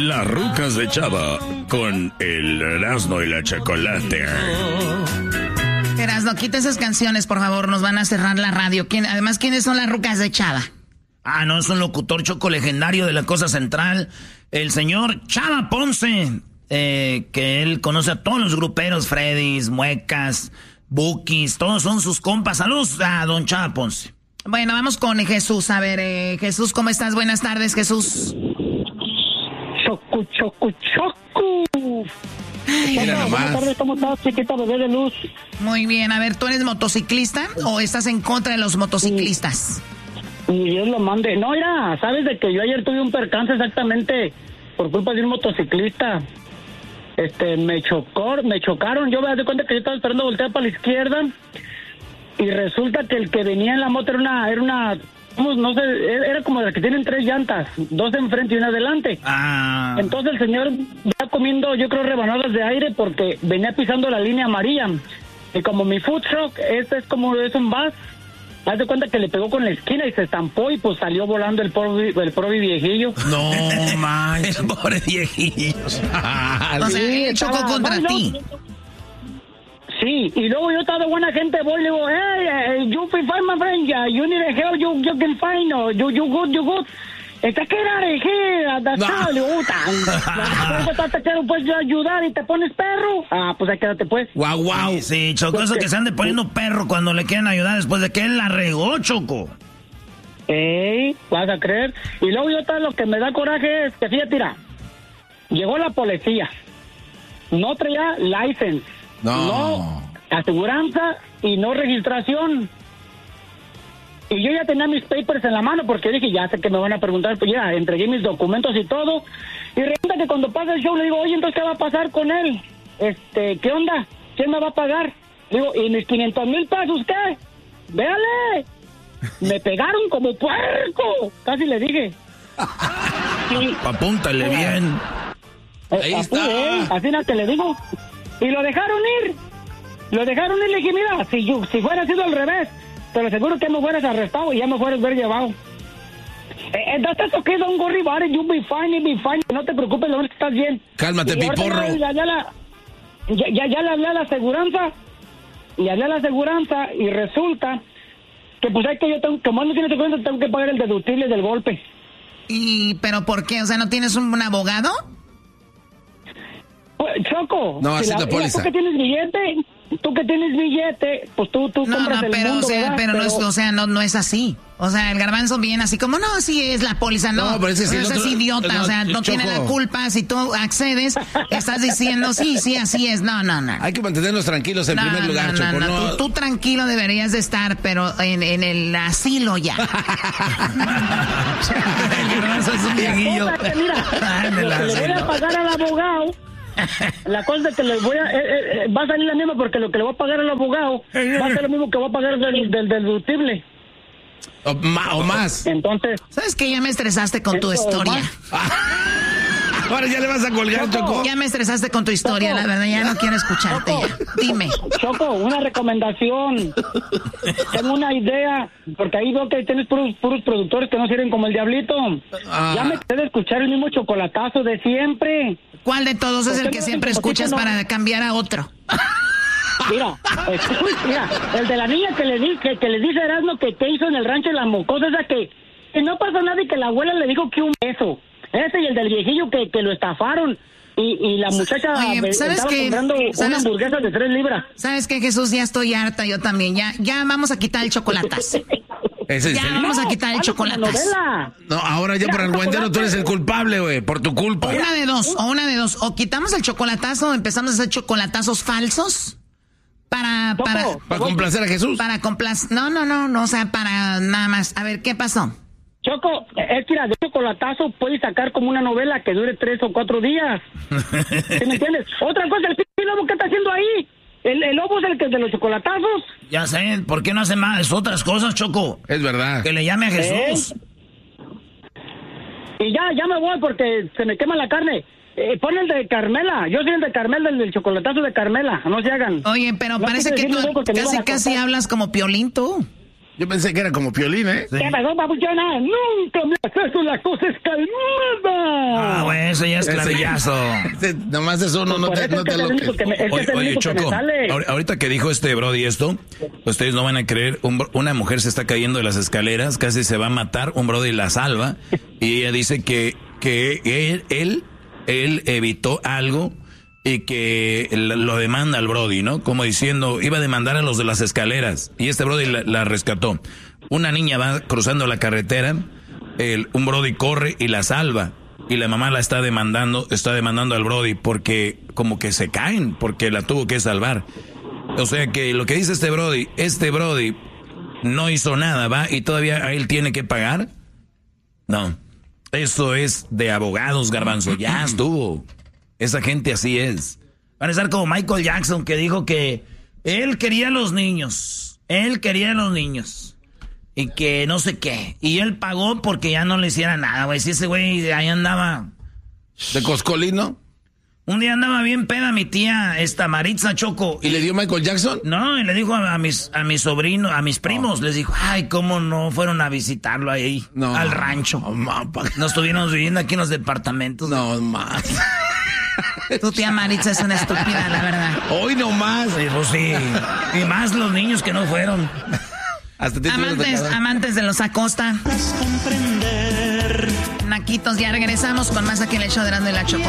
Las rucas de Chava con el Erasmo y la Chocolate. Erasmo, quita esas canciones, por favor, nos van a cerrar la radio. Además, ¿quiénes son las rucas de Chava? Ah, no, es un locutor choco legendario de la Cosa Central, el señor Chava Ponce, que él conoce a todos los gruperos, Freddys, Muecas, Bukis, todos son sus compas. Saludos a don Chava Ponce. Bueno, vamos con Jesús. A ver, Jesús, ¿cómo estás? Buenas tardes, Jesús. Choco. Mira Buenas tardes, ¿cómo estás, chiquita bebé de luz? Muy bien, a ver, ¿tú eres motociclista o estás en contra de los motociclistas? Ni Dios lo mande. No, mira, sabes de que yo ayer tuve un percance exactamente por culpa de un motociclista. Me chocaron. Yo me di cuenta que yo estaba esperando voltear para la izquierda y resulta que el que venía en la moto era una no sé, era como de las que tienen 3 llantas, 2 enfrente y una adelante. Ah. Entonces el señor ya comiendo, yo creo, rebanadas de aire porque venía pisando la línea amarilla. Y como mi food truck, es un bus, haz de cuenta que le pegó con la esquina y se estampó y pues salió volando el pobre viejillo. No, manches. El pobre viejillo. O sea, él chocó contra ti. Sí, y luego yo estaba de buena gente, voy y le digo, hey, you feel fine, my friend, you need help, you can find, no, you good. Está que era de here, te quiero pues ayudar y te pones perro. Ah, pues ahí quédate pues. Wow. Sí, Choco, eso que se ande poniendo perro cuando le quieren ayudar después de que él la regó, Choco. Vas a creer. Y luego yo lo que me da coraje es que fíjate, tira, llegó la policía, no traía license, no aseguranza y no registración. Y yo ya tenía mis papers en la mano porque dije, ya sé que me van a preguntar, pues ya entregué mis documentos y todo. Y resulta que cuando pasa el show le digo, oye, entonces, ¿qué va a pasar con él? ¿Qué onda? ¿Quién me va a pagar? Le digo, ¿y mis 500,000 pesos qué? ¡Véale! Me pegaron como puerco. Casi le dije. Sí. Apúntale bien. Ahí está. Así nada que le digo. Y lo dejaron ir. Le dije, mira, si fuera sido al revés, te lo aseguro que me hubieras arrestado y ya me fueras ver llevado. That's okay, don't worry about it, you'll be fine. No te preocupes, lo que estás bien. Cálmate, piporro. Ya le hablé a la aseguranza. Y resulta que pues hay que yo tengo, como no tiene seguridad, tengo que pagar el deductible del golpe. ¿Pero por qué? O sea, ¿no tienes un abogado? Pues, Choco. No, así la póliza. Tú que tienes billete, pues tú compras el mundo, pero no es así. O sea, el Garbanzo viene así como, no, así es la póliza, no. Pero ese es idiota, o sea, no tiene la culpa. Si tú accedes, estás diciendo, sí, así es. No. Hay que mantenernos tranquilos en primer lugar, Choco. No. Tú tranquilo deberías de estar, pero en el asilo ya. El Garbanzo es un viejillo. Mira, le voy a pagar al abogado. La cosa es que le voy va a salir la misma porque lo que le voy a pagar al abogado va a ser lo mismo que voy a pagar del deductible. O más. Entonces, ¿sabes qué? Ya me estresaste con tu historia. Ahora ya le vas a colgar, Choco. Ya me estresaste con tu historia, Choco. La verdad, ya no quiero escucharte. Ya. Dime. Choco, una recomendación. Tengo una idea, porque ahí veo que tienes puros productores que no sirven como el diablito. Ya me quedé de escuchar el mismo chocolatazo de siempre. ¿Cuál de todos es el que siempre escuchas para cambiar a otro? Mira, el de la niña que le dice Erasmo que te hizo en el rancho de la mocosa, esa que no pasó nada y que la abuela le dijo que un beso. Ese y el del viejillo que lo estafaron. Y la muchacha estaba comprando una hamburguesa de 3 libras. ¿Sabes qué, Jesús? Ya estoy harta, yo también. Ya vamos a quitar el chocolatazo. Vamos a quitar el chocolatazo. No, ahora ya por el guantero tú eres el culpable, güey, por tu culpa. Una de dos. O quitamos el chocolatazo o empezamos a hacer chocolatazos falsos. Para complacer a Jesús. No, o sea, para nada más. A ver, ¿qué pasó? Choco, es que de chocolatazo puedes sacar como una novela que dure 3 o 4 días. ¿Sí me entiendes? Otra cosa, el lobo, ¿qué está haciendo ahí? El lobo es el que es de los chocolatazos. Ya sé, ¿por qué no hace más otras cosas, Choco? Es verdad. Que le llame a Jesús. Y ya me voy porque se me quema la carne. Pon el de Carmela. Yo soy el de Carmela, el del chocolatazo de Carmela. No se hagan. Oye, pero no parece que tú casi hablas como Piolín, tú. Yo pensé que era como Piolín, ¿eh? Sí. ¿Qué pasó, papuchona? Nunca me haces eso, la cosa es calmada. Güey, eso ya es clavillazo. Nomás es uno, no te lo que... Oye, Choco, ahorita que dijo este Brody esto, ustedes no van a creer, una mujer se está cayendo de las escaleras, casi se va a matar, un Brody la salva, y ella dice que él evitó algo y que lo demanda al Brody, ¿no? Como diciendo, iba a demandar a los de las escaleras, y este Brody la rescató. Una niña va cruzando la carretera, un Brody corre y la salva, y la mamá la está demandando al Brody porque como que se caen, porque la tuvo que salvar. O sea que lo que dice este Brody no hizo nada, ¿va? Y todavía él tiene que pagar. No, eso es de abogados, Garbanzo, ya estuvo. Esa gente así es. Van a estar como Michael Jackson, que dijo que él quería a los niños. Y que no sé qué. Y él pagó porque ya no le hiciera nada, güey. Si ese güey ahí andaba... ¿De coscolino? Un día andaba bien peda mi tía, Maritza, Choco. ¿Y le dio Michael Jackson? No, y le dijo a mis sobrinos, a mis primos, les dijo, ay, cómo no fueron a visitarlo ahí, al rancho. No estuvieron viviendo aquí en los departamentos. No, más. Tu tía Maritza es una estúpida, la verdad. Hoy no más. Dijo, sí. Y más los niños que no fueron. Amantes de los Acosta. Naquitos, ya regresamos con más aquí en el show de Erasmo y la Chocolata.